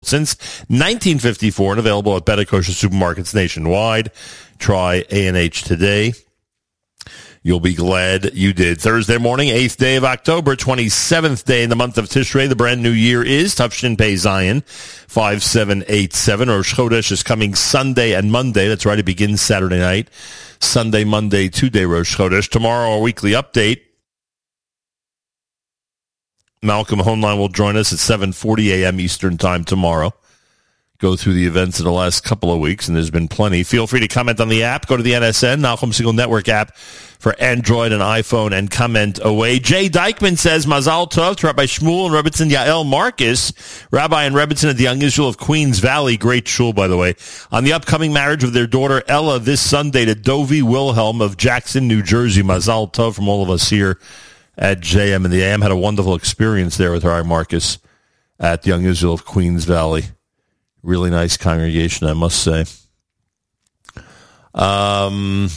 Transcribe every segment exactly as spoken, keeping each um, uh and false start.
since nineteen fifty-four and available at Better Kosher supermarkets nationwide. Try A and H today. You'll be glad you did. Thursday morning, eighth day of October, twenty-seventh day in the month of Tishrei. The brand new year is Tufshin Pei Zion, five seven eight seven. Rosh Chodesh is coming Sunday and Monday. That's right, it begins Saturday night. Sunday, Monday, two-day Rosh Chodesh. Tomorrow, our weekly update. Malcolm Hoenlein will join us at seven forty a.m. Eastern Time tomorrow. Go through the events of the last couple of weeks, and there's been plenty. Feel free to comment on the app. Go to the N S N, Nachum Segal Network app for Android and iPhone, and comment away. Jay Dykman says, Mazal Tov to Rabbi Shmuel and Rebbitzin Yael Marcus, Rabbi and Rebbitzin at the Young Israel of Queens Valley. Great shul, by the way. On the upcoming marriage of their daughter Ella this Sunday to Dovi Wilhelm of Jackson, New Jersey. Mazal Tov from all of us here at J M and the A M. Had a wonderful experience there with Rabbi Marcus at the Young Israel of Queens Valley. Really nice congregation, I must say. Um,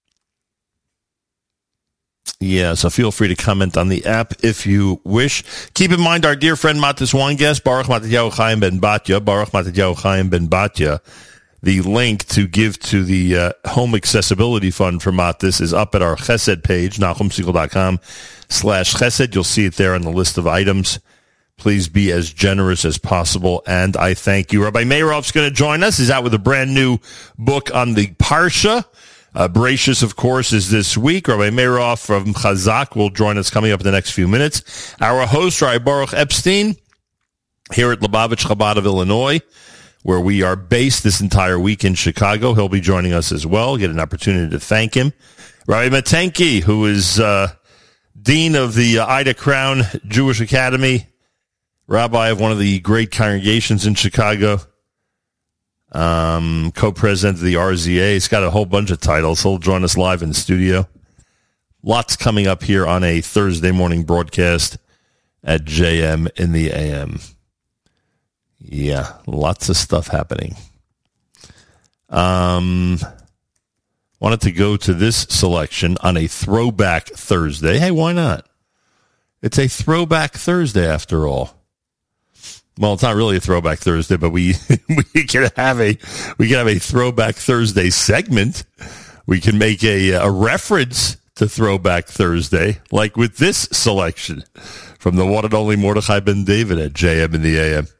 yeah, so feel free to comment on the app if you wish. Keep in mind our dear friend Matis Weingast, Baruch Matityahu Chaim ben Batya, Baruch Matityahu Chaim ben Batya. The link to give to the uh, Home Accessibility Fund for Matis is up at our Chesed page, nachumsegal.com slash Chesed. You'll see it there on the list of items. Please be as generous as possible, and I thank you. Rabbi Meirov's going to join us. He's out with a brand new book on the Parsha. Uh, Bereshis, of course, is this week. Rabbi Meirov from Chazak will join us coming up in the next few minutes. Our host, Rabbi Baruch Epstein, here at Lubavitch Chabad of Illinois, where we are based this entire week in Chicago. He'll be joining us as well. Get an opportunity to thank him. Rabbi Matenki, who is uh, Dean of the uh, Ida Crown Jewish Academy, Rabbi of one of the great congregations in Chicago, um, co-president of the R Z A. He's got a whole bunch of titles. He'll join us live in the studio. Lots coming up here on a Thursday morning broadcast at J M in the A M. Yeah, lots of stuff happening. Um, wanted to go to this selection on a Throwback Thursday. Hey, why not? It's a Throwback Thursday after all. Well, it's not really a Throwback Thursday, but we we can have a we can have a Throwback Thursday segment. We can make a a reference to Throwback Thursday, like with this selection from the one and only Mordechai Ben David at J M in the A M.